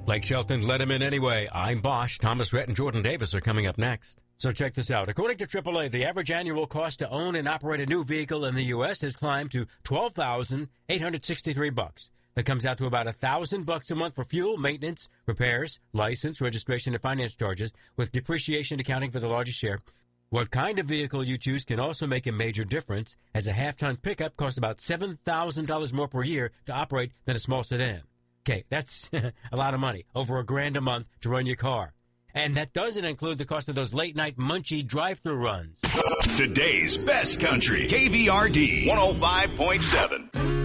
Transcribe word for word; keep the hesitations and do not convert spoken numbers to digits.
Blake Shelton let him in anyway. I'm Bosch. Thomas Rhett and Jordan Davis are coming up next. So check this out. According to triple A, the average annual cost to own and operate a new vehicle in the U S has climbed to twelve thousand eight hundred sixty-three bucks. That comes out to about one thousand bucks a month for fuel, maintenance, repairs, license, registration, and finance charges, with depreciation accounting for the largest share. What kind of vehicle you choose can also make a major difference, as a half-ton pickup costs about seven thousand dollars more per year to operate than a small sedan. Okay, that's a lot of money, over a grand a month to run your car. And that doesn't include the cost of those late-night munchy drive-thru runs. Today's best country, K V R D one oh five point seven.